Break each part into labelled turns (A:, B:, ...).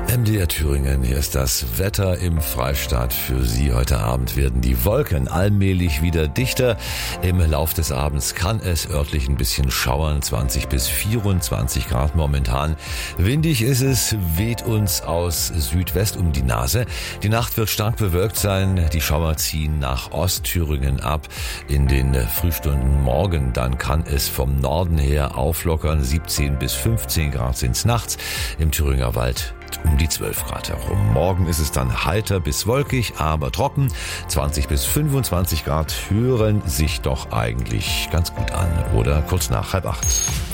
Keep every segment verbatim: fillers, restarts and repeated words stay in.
A: M D R Thüringen, hier ist das Wetter im Freistaat für Sie. Heute Abend werden die Wolken allmählich wieder dichter. Im Lauf des Abends kann es örtlich ein bisschen schauern, zwanzig bis vierundzwanzig Grad momentan. Windig ist es, weht uns aus Südwest um die Nase. Die Nacht wird stark bewölkt sein, die Schauer ziehen nach Ostthüringen ab. In den Frühstunden morgen, dann kann es vom Norden her auflockern, siebzehn bis fünfzehn Grad sind's nachts, im Thüringer Wald um die zwölf Grad herum. Morgen ist es dann heiter bis wolkig, aber trocken. zwanzig bis fünfundzwanzig Grad hören sich doch eigentlich ganz gut an. Oder kurz nach halb acht.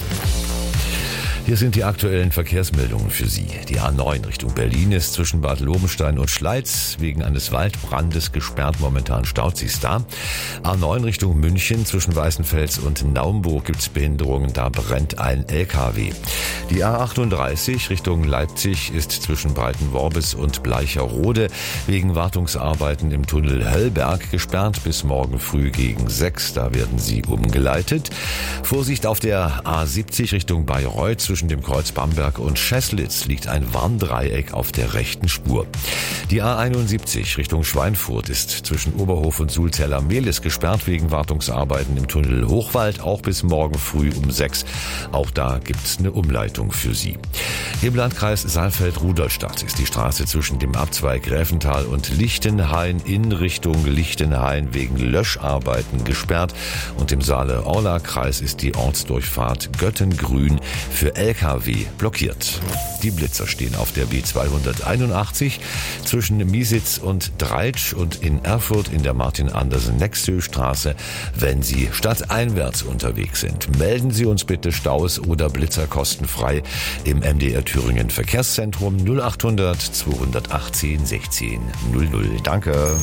A: Hier sind die aktuellen Verkehrsmeldungen für Sie. Die A neun Richtung Berlin ist zwischen Bad Lobenstein und Schleiz wegen eines Waldbrandes gesperrt. Momentan staut sich's da. A neun Richtung München zwischen Weißenfels und Naumburg gibt's Behinderungen. Da brennt ein L K W. Die A achtunddreißig Richtung Leipzig ist zwischen Breitenworbis und Bleicherode wegen Wartungsarbeiten im Tunnel Höllberg gesperrt bis morgen früh gegen sechs. Da werden Sie umgeleitet. Vorsicht auf der A siebzig Richtung Bayreuth. Zwischen dem Kreuz Bamberg und Scheßlitz liegt ein Warndreieck auf der rechten Spur. Die A einundsiebzig Richtung Schweinfurt ist zwischen Oberhof und Sulzeller-Mehlis gesperrt wegen Wartungsarbeiten im Tunnel Hochwald, auch bis morgen früh um sechs. Auch da gibt's eine Umleitung für Sie. Im Landkreis Saalfeld-Rudolstadt ist die Straße zwischen dem Abzweig Gräfental und Lichtenhain in Richtung Lichtenhain wegen Löscharbeiten gesperrt und im Saale-Orla-Kreis ist die Ortsdurchfahrt Göttengrün für L K W blockiert. Die Blitzer stehen auf der B zweihunderteinundachtzig zwischen Miesitz und Dreitsch und in Erfurt in der Martin-Andersen-Nextö-Straße, wenn Sie stadteinwärts unterwegs sind. Melden Sie uns bitte Staus oder Blitzer kostenfrei im M D R Thüringen Verkehrszentrum null achthundert zweihundertachtzehn sechzehn null null. Danke.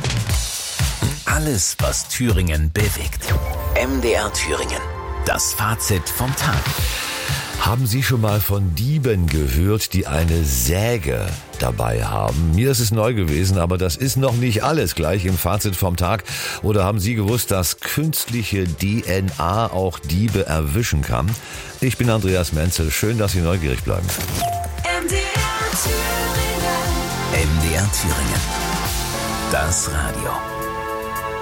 B: Alles, was Thüringen bewegt. M D R Thüringen. Das Fazit vom Tag.
A: Haben Sie schon mal von Dieben gehört, die eine Säge dabei haben? Mir ist es neu gewesen, aber das ist noch nicht alles. Gleich im Fazit vom Tag. Oder haben Sie gewusst, dass künstliche D N A auch Diebe erwischen kann? Ich bin Andreas Menzel. Schön, dass Sie neugierig bleiben.
C: M D R Thüringen.
B: M D R Thüringen. Das Radio.